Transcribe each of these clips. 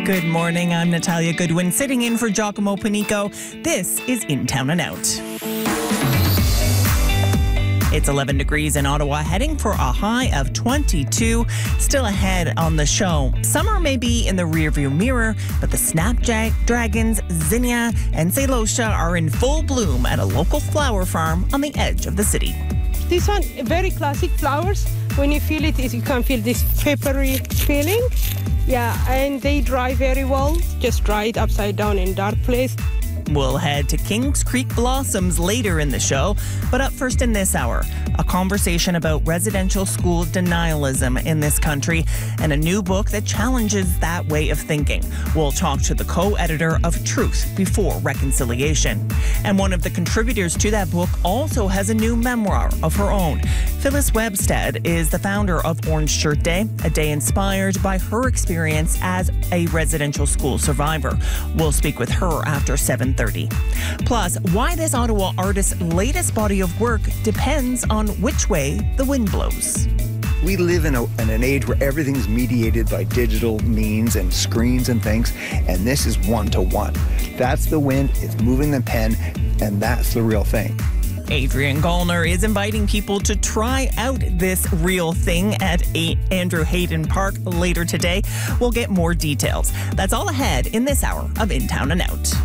Good morning, I'm Natalia Goodwin, sitting in for Giacomo Panico. This is In Town and Out. It's 11 degrees in Ottawa, heading for a high of 22. Still ahead on the show. Summer may be in the rearview mirror, but the snapdragons, zinnia, and celosia are in full bloom at a local flower farm on the edge of the city. This one, very classic flowers. When you feel it, you can feel this peppery feeling. Yeah, and they dry very well. Just dry it upside down in dark place. We'll head to Kings Creek Blossoms later in the show. But up first in this hour, a conversation about residential school denialism in this country and a new book that challenges that way of thinking. We'll talk to the co-editor of Truth Before Reconciliation. And one of the contributors to that book also has a new memoir of her own. Phyllis Webstead is the founder of Orange Shirt Day, a day inspired by her experience as a residential school survivor. We'll speak with her after 7:30. Plus, why this Ottawa artist's latest body of work depends on which way the wind blows. We live in an age where everything's mediated by digital means and screens and things, and this is one-to-one. That's the wind, it's moving the pen, and that's the real thing. Adrian Gallner is inviting people to try out this real thing at Andrew Hayden Park later today. We'll get more details. That's all ahead in this hour of In Town and Out.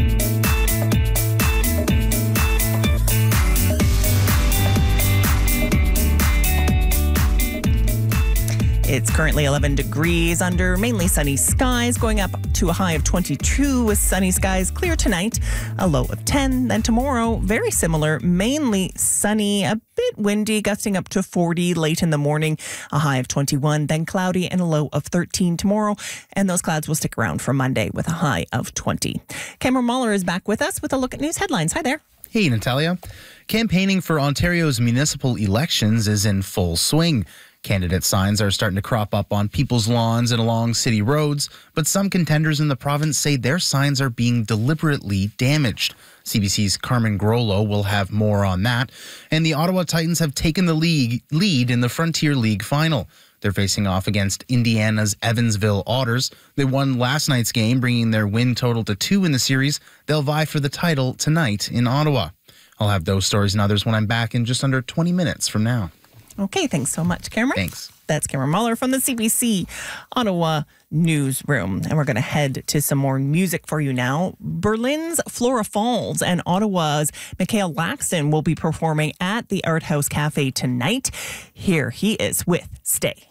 It's currently 11 degrees under mainly sunny skies, going up to a high of 22 with sunny skies. Clear tonight, a low of 10. Then tomorrow, very similar, mainly sunny, a bit windy, gusting up to 40 late in the morning, a high of 21. Then cloudy and a low of 13 tomorrow. And those clouds will stick around for Monday with a high of 20. Cameron Muller is back with us with a look at news headlines. Hi there. Hey, Natalia. Campaigning for Ontario's municipal elections is in full swing. Candidate signs are starting to crop up on people's lawns and along city roads, but some contenders in the province say their signs are being deliberately damaged. CBC's Carmen Grollo will have more on that. And the Ottawa Titans have taken the lead in the Frontier League final. They're facing off against Indiana's Evansville Otters. They won last night's game, bringing their win total to 2 in the series. They'll vie for the title tonight in Ottawa. I'll have those stories and others when I'm back in just under 20 minutes from now. Okay, thanks so much, Cameron. Thanks. That's Cameron Muller from the CBC Ottawa newsroom. And we're going to head to some more music for you now. Berlin's Flora Falls and Ottawa's Michael Laxton will be performing at the Art House Cafe tonight. Here he is with Stay.